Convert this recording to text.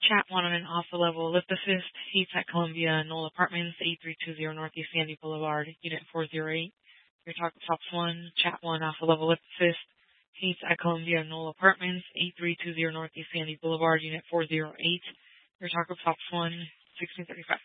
Chat 1 on an alpha level ellipticist, heats at Columbia Knoll Apartments, 8320 Northeast Sandy Boulevard, Unit 408. Your target tops 1, Chat 1 alpha level ellipticist, heats at Columbia Knoll Apartments, 8320 Northeast Sandy Boulevard, Unit 408. Your target tops 1, 1635.